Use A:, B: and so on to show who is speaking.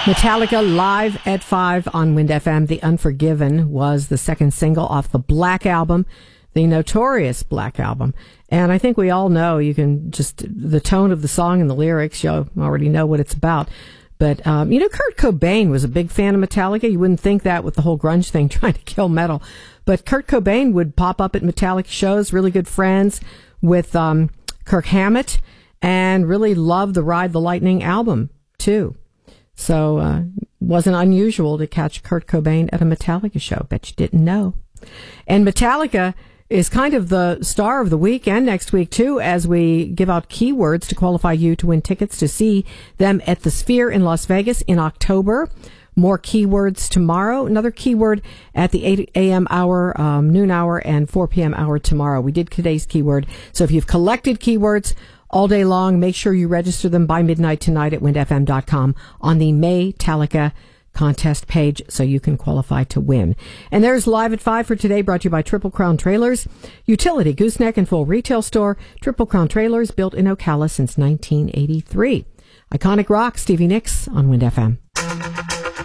A: Metallica live at 5 on Wind FM. The Unforgiven was the second single off the Black Album, the notorious Black Album. And I think we all know, you can just, the tone of the song and the lyrics, you already know what it's about. But, Kurt Cobain was a big fan of Metallica. You wouldn't think that with the whole grunge thing trying to kill metal. But Kurt Cobain would pop up at Metallica shows, really good friends with Kirk Hammett, and really loved the Ride the Lightning album, too. So, wasn't unusual to catch Kurt Cobain at a Metallica show. Bet you didn't know. And Metallica is kind of the star of the week and next week, too, as we give out keywords to qualify you to win tickets to see them at the Sphere in Las Vegas in October. More keywords tomorrow. Another keyword at the 8 a.m. hour, noon hour, and 4 p.m. hour tomorrow. We did today's keyword. So if you've collected keywords all day long, make sure you register them by midnight tonight at windfm.com on the Metallica contest page so you can qualify to win. And there's Live at 5 for today, brought to you by Triple Crown Trailers, utility, gooseneck, and full retail store. Triple Crown Trailers, built in Ocala since 1983. Iconic rock, Stevie Nicks on Wind FM.